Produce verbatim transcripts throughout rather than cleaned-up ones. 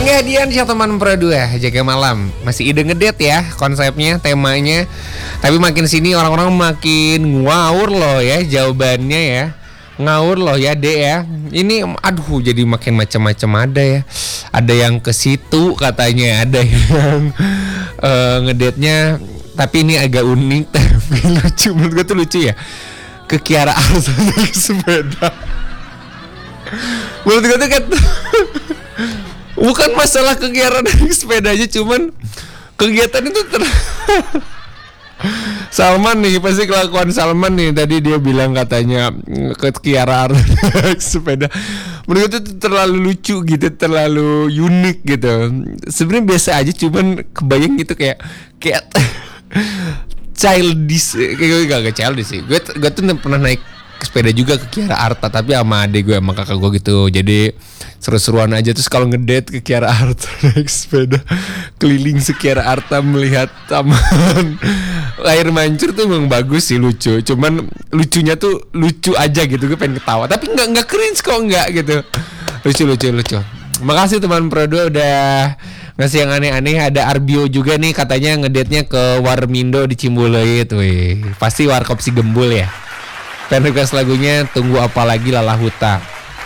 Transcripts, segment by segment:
Angga Hadiansyah teman Pro dua, jaga malam. Masih ide ngedate ya konsepnya, temanya. Tapi makin sini orang-orang makin ngawur loh ya jawabannya ya. Ngawur loh ya Dek ya. Ini aduh jadi makin macam-macam ada ya. Ada yang ke situ katanya, ada yang uh, ngedate-nya tapi ini agak unik tapi lucu. Menurut gue tuh lucu ya. Ke Kiara Arsa naik sepeda. Menurut gue tuh kan bukan masalah kegiatan naik sepeda aja, cuman kegiatan itu ter Salman nih, pasti kelakuan Salman nih. Tadi dia bilang katanya ke Kiara naik sepeda. Menurut itu terlalu lucu gitu, terlalu unik gitu. Sebenarnya biasa aja, cuman kebayang gitu kayak kayak childish. Kayak gak, gak childish sih. Gue gue tuh pernah naik sepeda juga ke Kiara Arta, tapi sama adik gue sama kakak gue gitu. Jadi seru-seruan aja. Terus kalau ngedate ke Kiara Arta naik sepeda keliling sekiara Arta melihat taman air mancur tuh memang bagus sih, lucu. Cuman lucunya tuh lucu aja gitu, gue pengen ketawa tapi nggak nggak cringe kok, nggak gitu. Lucu lucu lucu. Makasih teman Pro dua udah ngasih yang aneh-aneh. Ada Arbio juga nih katanya ngedate-nya ke Warmindo di Cimbuluit. Wih, pasti warkop si Gembul ya. Fan request lagunya Tunggu Apa Lagi Lala Huta.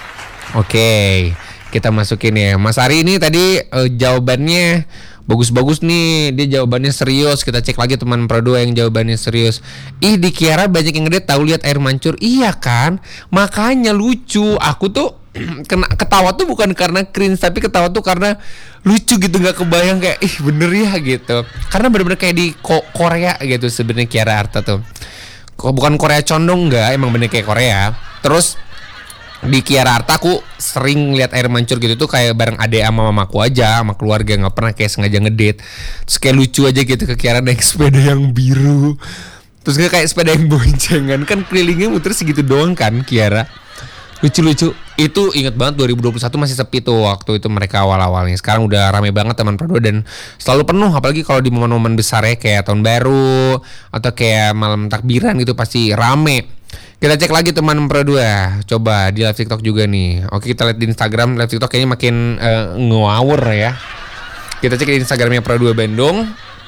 Oke, kita masukin ya. Mas Ari ini tadi uh, jawabannya bagus-bagus nih. Dia jawabannya serius. Kita cek lagi teman Pro dua yang jawabannya serius. Ih, di Kiara banyak yang ngedate tahu lihat air mancur. Iya kan? Makanya lucu. Aku tuh kena ketawa tuh bukan karena cringe, tapi ketawa tuh karena lucu gitu, nggak kebayang kayak ih bener ya gitu. Karena bener-bener kayak di Ko- Korea gitu sebenarnya Kiara Arta tuh. Bukan Korea condong, enggak, emang bener kayak Korea. Terus di Kiara Arta aku sering lihat air mancur gitu tuh kayak bareng adek sama mamaku aja, sama keluarga, nggak pernah kayak sengaja ngedate. Terus kayak lucu aja gitu ke Kiara naik sepeda yang biru. Terus kayak sepeda yang boncengan, kan kelilingnya muter segitu doang kan Kiara. Lucu-lucu. Itu inget banget dua ribu dua puluh satu masih sepi tuh waktu itu mereka awal-awalnya. Sekarang udah rame banget teman Pro dua dan selalu penuh, apalagi kalau di momen-momen besar ya kayak tahun baru atau kayak malam takbiran gitu pasti rame. Kita cek lagi teman Pro dua. Coba di live TikTok juga nih. Oke, kita lihat di Instagram, live TikTok kayaknya makin uh, ngawur ya. Kita cek di Instagramnya Pro dua Bandung.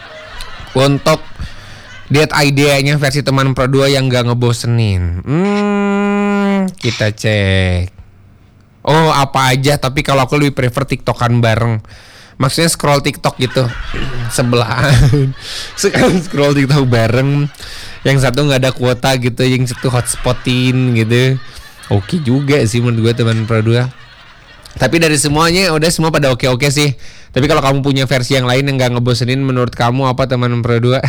Untuk lihat idenya versi teman Pro dua yang gak ngebosenin. Hmm, kita cek. Oh, apa aja, tapi kalau aku lebih prefer TikTokan bareng. Maksudnya scroll TikTok gitu sebelahan. Sekarang scroll TikTok bareng. Yang satu nggak ada kuota gitu, yang satu hotspotin gitu. Oke juga sih menurut gue teman Pro dua. Tapi dari semuanya udah semua pada oke-oke sih. Tapi kalau kamu punya versi yang lain yang nggak ngebosenin, menurut kamu apa teman Pro dua?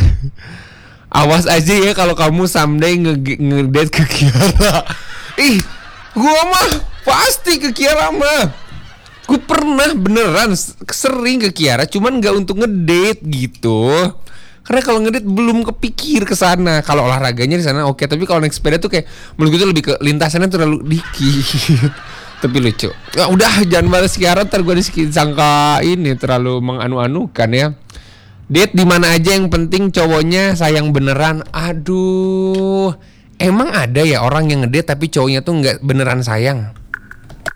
Awas aja ya kalau kamu someday nge- ngedate ke Kiara. Ih, gua mah pasti ke Kiara mah. Gue pernah beneran sering ke Kiara, cuman nggak untuk ngedate gitu. Karena kalau ngedate belum kepikir ke sana. Kalau olahraganya di sana oke, tapi kalau naik sepeda tuh kayak menurut gue lebih ke lintasannya terlalu dikit. Tapi lucu. Ya udah, jangan balas Kiara, ntar gue disangka ini terlalu menganu-anukan ya. Date di mana aja yang penting cowoknya sayang beneran. Aduh, emang ada ya orang yang ngedate tapi cowoknya tuh nggak beneran sayang?